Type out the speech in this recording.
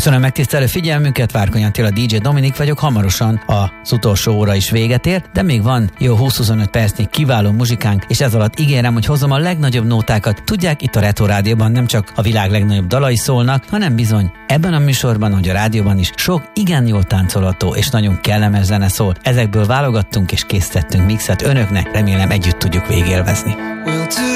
Köszönöm megtisztelő figyelmünket, Várkonyi Attila, DJ Dominik vagyok, hamarosan az utolsó óra is véget ér, de még van jó 20-25 percnyi kiváló muzsikánk, és ez alatt ígérem, hogy hozom a legnagyobb nótákat. Tudják, itt a Retro Rádióban nem csak a világ legnagyobb dalai szólnak, hanem bizony ebben a műsorban, hogy a rádióban is sok igen jól táncolható és nagyon kellemes zene szól. Ezekből válogattunk és készítettünk mixet önöknek, remélem együtt tudjuk végélvezni.